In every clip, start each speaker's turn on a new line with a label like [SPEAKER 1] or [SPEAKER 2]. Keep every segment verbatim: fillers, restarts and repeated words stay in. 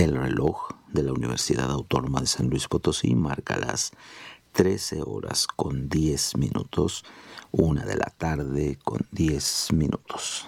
[SPEAKER 1] El reloj de la Universidad Autónoma de San Luis Potosí marca las trece horas con diez minutos, una de la tarde con diez minutos.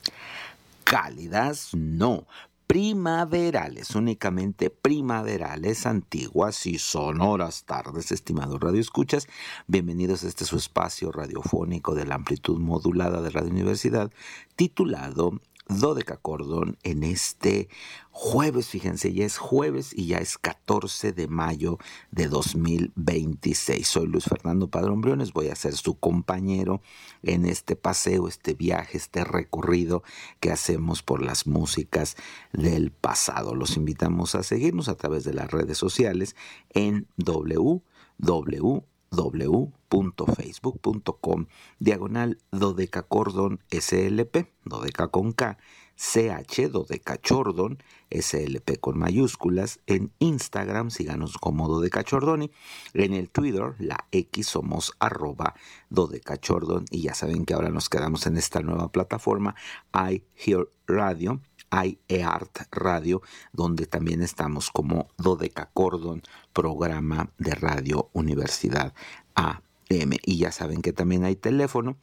[SPEAKER 1] Cálidas, no. Primaverales, únicamente primaverales, antiguas y sonoras tardes, estimados radioescuchas. Bienvenidos a este su espacio radiofónico de la amplitud modulada de Radio Universidad, titulado Dodecacordón, en este jueves. Fíjense, ya es jueves y ya es catorce de mayo de dos mil veintiséis. Soy Luis Fernando Padrón Briones, voy a ser su compañero en este paseo, este viaje, este recorrido que hacemos por las músicas del pasado. Los invitamos a seguirnos a través de las redes sociales en w w w punto facebook punto com diagonal Dodecacordón S L P, Dodeca con K, C H, Dodecachordon, S L P con mayúsculas. En Instagram, síganos como Dodecachordoni. En el Twitter, la X, somos arroba Dodecachordon. Y ya saben que ahora nos quedamos en esta nueva plataforma, iHear Radio, iHeart Radio, donde también estamos como Dodecacordon, programa de Radio Universidad A M. Y ya saben que también hay teléfono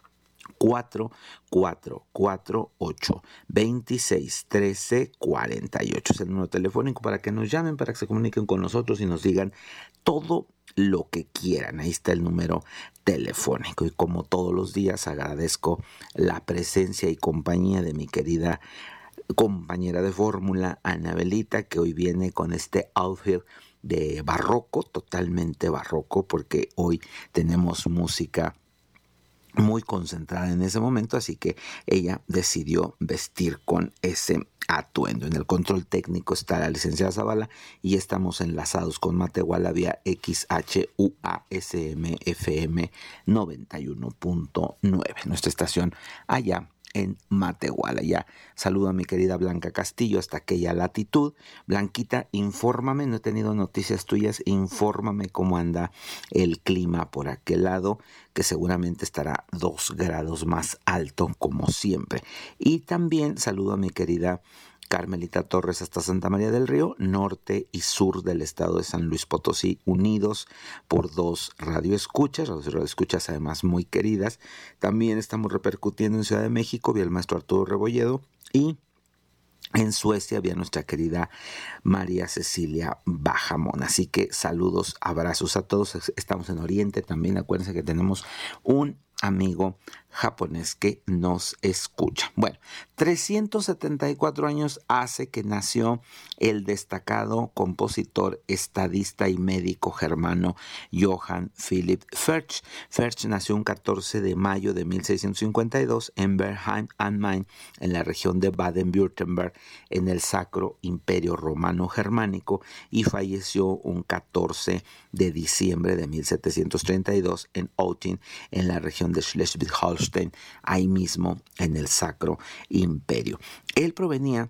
[SPEAKER 1] cuatro cuatro cuatro ocho, dos seis uno tres, cuatro ocho. Es el número telefónico para que nos llamen, para que se comuniquen con nosotros y nos digan todo lo que quieran. Ahí está el número telefónico. Y como todos los días, agradezco la presencia y compañía de mi querida compañera de fórmula, Anabelita, que hoy viene con este outfit de barroco, totalmente barroco, porque hoy tenemos música muy concentrada en ese momento, así que ella decidió vestir con ese atuendo. En el control técnico está la licenciada Zavala y estamos enlazados con Matehuala vía X H U A S M F M noventa y uno punto nueve, nuestra estación allá en Matehuala. Ya saludo a mi querida Blanca Castillo hasta aquella latitud. Blanquita, infórmame, no he tenido noticias tuyas, infórmame cómo anda el clima por aquel lado, que seguramente estará dos grados más alto como siempre. Y también saludo a mi querida Carmelita Torres hasta Santa María del Río, norte y sur del estado de San Luis Potosí, unidos por dos radioescuchas, dos radioescuchas además muy queridas. También estamos repercutiendo en Ciudad de México vía el maestro Arturo Rebolledo, y en Suecia había nuestra querida María Cecilia Bajamón. Así que saludos, abrazos a todos. Estamos en Oriente también. Acuérdense que tenemos un amigo japonés que nos escucha. Bueno, trescientos setenta y cuatro años hace que nació el destacado compositor, estadista y médico germano Johann Philipp Ferch. Ferch nació un catorce de mayo de mil seiscientos cincuenta y dos en Bernheim am Main, en la región de Baden-Württemberg, en el Sacro Imperio Romano Germánico, y falleció un catorce de diciembre de mil setecientos treinta y dos en Eutin, en la región de Schleswig-Holstein, ahí mismo en el Sacro Imperio. Él provenía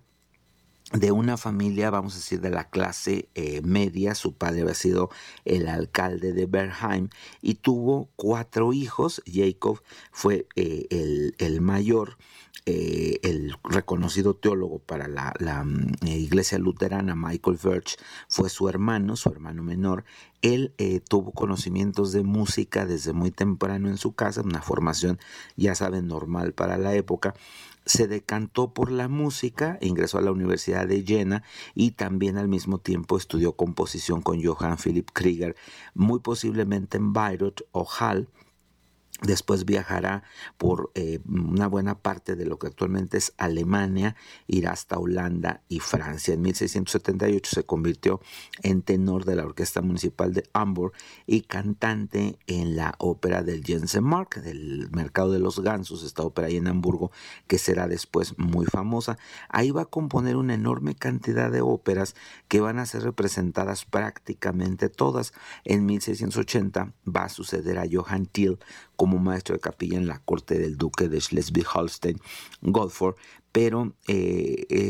[SPEAKER 1] de una familia, vamos a decir, de la clase eh, media. Su padre había sido el alcalde de Bernheim y tuvo cuatro hijos. Jacob fue eh, el, el mayor. Eh, el reconocido teólogo para la, la eh, iglesia luterana, Michael Verch, fue su hermano, su hermano menor. Él eh, tuvo conocimientos de música desde muy temprano en su casa, una formación, ya saben, normal para la época. Se decantó por la música, ingresó a la Universidad de Jena y también al mismo tiempo estudió composición con Johann Philipp Krieger, muy posiblemente en Bayreuth o Halle. Después viajará por eh, una buena parte de lo que actualmente es Alemania, irá hasta Holanda y Francia. En mil seiscientos setenta y ocho se convirtió en tenor de la Orquesta Municipal de Hamburg y cantante en la ópera del Jensenmarkt, del Mercado de los Gansos, esta ópera ahí en Hamburgo, que será después muy famosa. Ahí va a componer una enorme cantidad de óperas que van a ser representadas prácticamente todas. En mil seiscientos ochenta va a suceder a Johann Thiel como maestro de capilla en la corte del duque de Schleswig-Holstein, Goldford, pero eh, el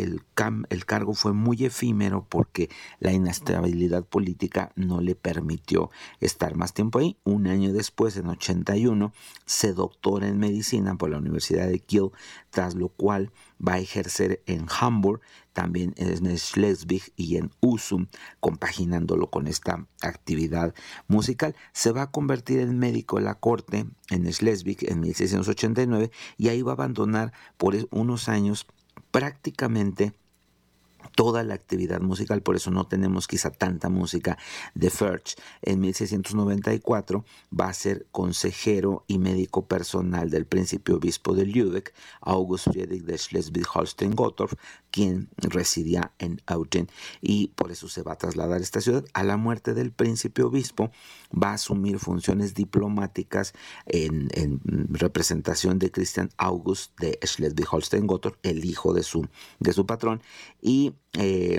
[SPEAKER 1] cam- el cargo fue muy efímero porque la inestabilidad política no le permitió estar más tiempo ahí. Un año después, en ochenta y uno, se doctora en medicina por la Universidad de Kiel, tras lo cual va a ejercer en Hamburg, también en Schleswig y en Husum, compaginándolo con esta actividad musical. Se va a convertir en médico de la corte en Schleswig en mil seiscientos ochenta y nueve y ahí va a abandonar por unos años prácticamente toda la actividad musical, por eso no tenemos quizá tanta música de Furch. En mil seiscientos noventa y cuatro va a ser consejero y médico personal del príncipe obispo de Lübeck, August Friedrich de Schleswig-Holstein-Gottorp, quien residía en Eutin, y por eso se va a trasladar a esta ciudad. A la muerte del príncipe obispo va a asumir funciones diplomáticas en, en representación de Christian August de Schleswig-Holstein-Gottorp, el hijo de su, de su patrón, y Eh,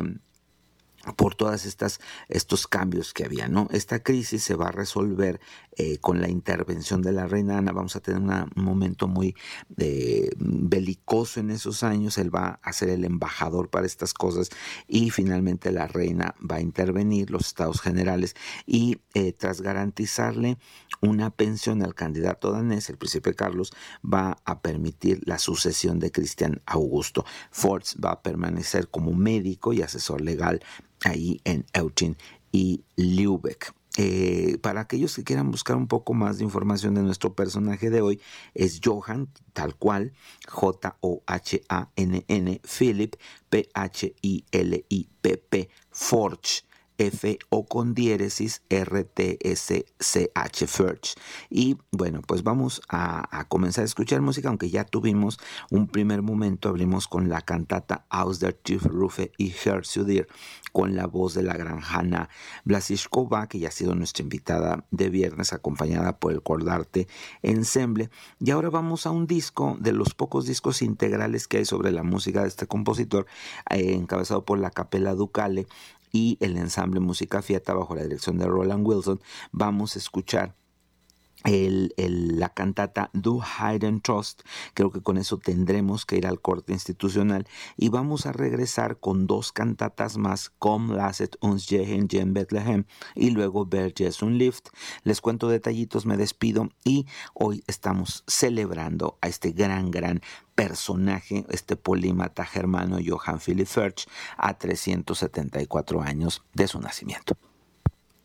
[SPEAKER 1] por todas estas estos cambios que había, ¿no? Esta crisis se va a resolver eh, con la intervención de la reina Ana. Vamos a tener una, un momento muy eh, belicoso en esos años. Él va a ser el embajador para estas cosas y finalmente la reina va a intervenir, los estados generales, y eh, tras garantizarle una pensión al candidato danés, el príncipe Carlos, va a permitir la sucesión de Cristian Augusto. Forts va a permanecer como médico y asesor legal ahí en Eutin y Lübeck. Eh, para aquellos que quieran buscar un poco más de información de nuestro personaje de hoy, es Johann, tal cual, J O H A N N, Philip, P H I L I P P, Forch, F O con diéresis R T S C H, Furch. Y bueno, pues vamos a, a comenzar a escuchar música, aunque ya tuvimos un primer momento. Abrimos con la cantata Aus der Tiefe rufe ich Herr zu dir, con la voz de la gran Hanna Blasíčková, que ya ha sido nuestra invitada de viernes, acompañada por el Cordarte Ensemble. Y ahora vamos a un disco, de los pocos discos integrales que hay sobre la música de este compositor, eh, encabezado por la Capella Ducale y el ensamble Música Fiata bajo la dirección de Roland Wilson. Vamos a escuchar El, el, la cantata Du Heiden Trost. Creo que con eso tendremos que ir al corte institucional y vamos a regresar con dos cantatas más, Komm lasset uns gehen gen Bethlehem y luego Wer Jesu Lift. Les cuento detallitos, me despido, y hoy estamos celebrando a este gran, gran personaje, este polímata germano Johann Philipp Furch, a trescientos setenta y cuatro años de su nacimiento.